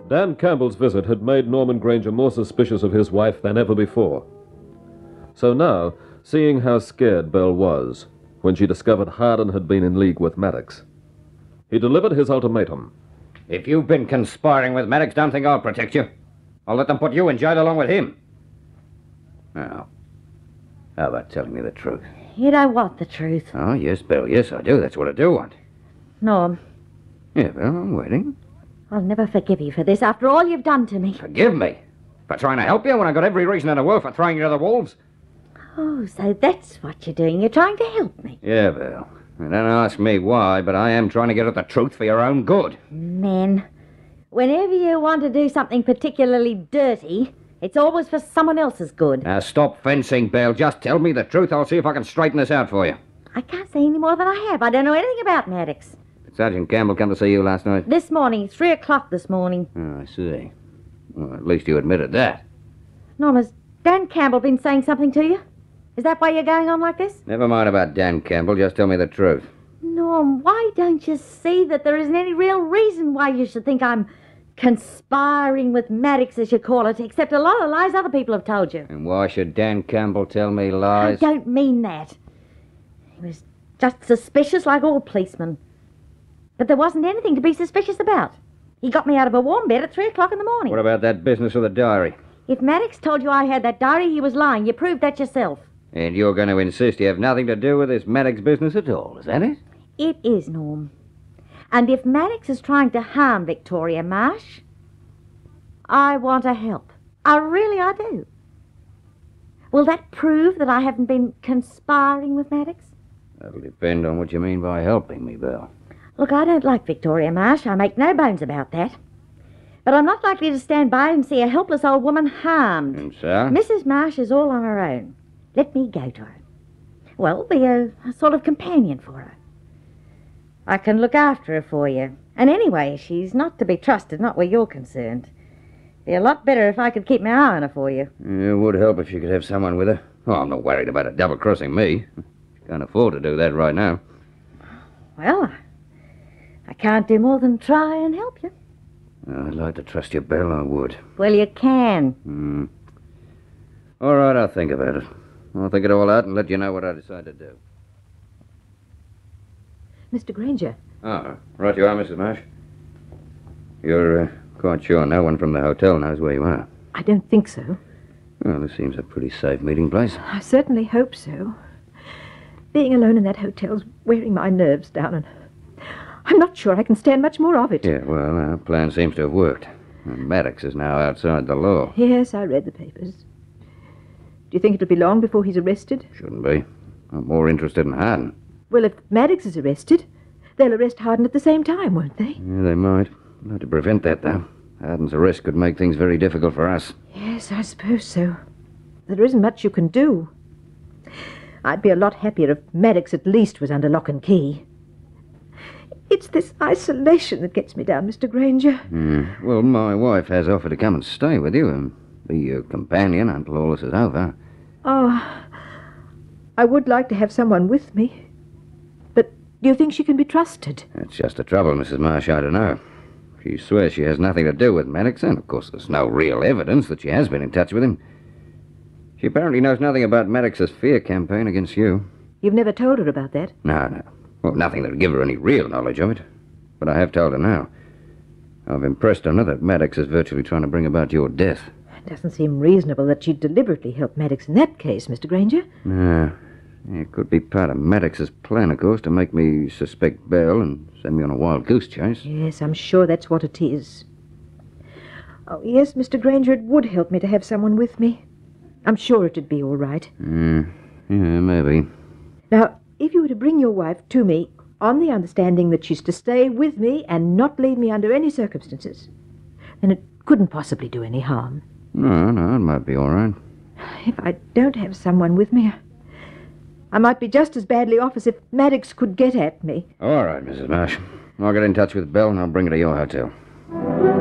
Dan Campbell's visit had made Norman Granger more suspicious of his wife than ever before. So now, seeing how scared Belle was when she discovered Hardin had been in league with Maddox, he delivered his ultimatum. If you've been conspiring with Maddox, don't think I'll protect you. I'll let them put you in jail along with him. Now, how about telling me the truth? You don't want the truth. Oh, yes, Belle, yes, I do. That's what I do want. Norm, Yeah, Belle, I'm waiting. I'll never forgive you for this after all you've done to me. Forgive me for trying to help you when I got every reason in the world for throwing you to the wolves. Oh, so that's what you're doing. You're trying to help me. Yeah, Belle. Don't ask me why, but I am trying to get at the truth for your own good. Men, whenever you want to do something particularly dirty, it's always for someone else's good. Now, stop fencing, Belle. Just tell me the truth. I'll see if I can straighten this out for you. I can't say any more than I have. I don't know anything about Maddox. Did Sergeant Campbell come to see you last night? This morning, 3 o'clock this morning. Oh, I see. Well, at least you admitted that. Norm, has Dan Campbell been saying something to you? Is that why you're going on like this? Never mind about Dan Campbell. Just tell me the truth. Norm, why don't you see that there isn't any real reason why you should think I'm conspiring with Maddox, as you call it, except a lot of lies other people have told you? And why should Dan Campbell tell me lies? I don't mean that. He was just suspicious like all policemen. But there wasn't anything to be suspicious about. He got me out of a warm bed at 3 o'clock in the morning. What about that business of the diary? If Maddox told you I had that diary, he was lying. You proved that yourself. And you're going to insist you have nothing to do with this Maddox business at all, is that it? It is, Norm. And if Maddox is trying to harm Victoria Marsh, I want to help. I do. Will that prove that I haven't been conspiring with Maddox? That'll depend on what you mean by helping me, Belle. Look, I don't like Victoria Marsh. I make no bones about that. But I'm not likely to stand by and see a helpless old woman harmed. And so? Mrs. Marsh is all on her own. Let me go to her. Well, be a sort of companion for her. I can look after her for you. And anyway, she's not to be trusted, not where you're concerned. Be a lot better if I could keep my eye on her for you. It would help if you could have someone with her. Oh, I'm not worried about her double-crossing me. She can't afford to do that right now. Well, I can't do more than try and help you. I'd like to trust you, Belle, I would. Well, you can. All right, I'll think about it. I'll think it all out and let you know what I decide to do. Mr. Granger. Oh, right you are, Mrs. Marsh. You're quite sure no one from the hotel knows where you are? I don't think so. Well, this seems a pretty safe meeting place. I certainly hope so. Being alone in that hotel's wearing my nerves down, and I'm not sure I can stand much more of it. Yeah, well, our plan seems to have worked. And Maddox is now outside the law. Yes, I read the papers. Do you think it'll be long before he's arrested? Shouldn't be. I'm more interested in Hardin. Well, if Maddox is arrested, they'll arrest Hardin at the same time, won't they? Yeah, they might. I'd like to prevent that, though. Hardin's arrest could make things very difficult for us. Yes, I suppose so. There isn't much you can do. I'd be a lot happier if Maddox at least was under lock and key. It's this isolation that gets me down, Mr. Granger. Well, my wife has offered to come and stay with you and be your companion until all this is over. Oh, I would like to have someone with me. But do you think she can be trusted? That's just the trouble, Mrs. Marsh. I don't know. She swears she has nothing to do with Maddox, and of course there's no real evidence that she has been in touch with him. She apparently knows nothing about Maddox's fear campaign against you. You've never told her about that? No. Well, nothing that would give her any real knowledge of it. But I have told her now. I've impressed on her that Maddox is virtually trying to bring about your death. It doesn't seem reasonable that she'd deliberately help Maddox in that case, Mr. Granger. No. It could be part of Maddox's plan, of course, to make me suspect Belle and send me on a wild goose chase. Yes, I'm sure that's what it is. Oh, yes, Mr. Granger, it would help me to have someone with me. I'm sure it'd be all right. Yeah, maybe. Now, if you were to bring your wife to me on the understanding that she's to stay with me and not leave me under any circumstances, then it couldn't possibly do any harm. No, it might be all right. If I don't have someone with me, I might be just as badly off as if Maddox could get at me. All right, Mrs. Marsh. I'll get in touch with Belle and I'll bring her to your hotel.